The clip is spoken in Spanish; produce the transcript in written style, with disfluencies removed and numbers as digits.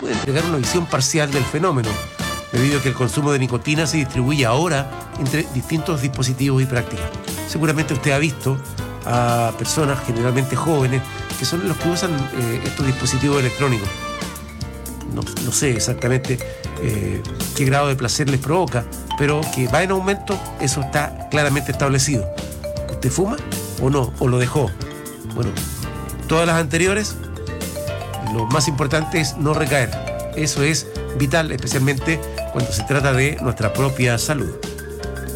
puede entregar una visión parcial del fenómeno, debido a que el consumo de nicotina se distribuye ahora entre distintos dispositivos y prácticas. Seguramente usted ha visto a personas generalmente jóvenes que son los que usan estos dispositivos electrónicos. No sé exactamente qué grado de placer les provoca, pero que va en aumento, eso está claramente establecido. ¿Usted fuma o no? ¿O lo dejó? Bueno, todas las anteriores, lo más importante es no recaer. Eso es vital, especialmente cuando se trata de nuestra propia salud.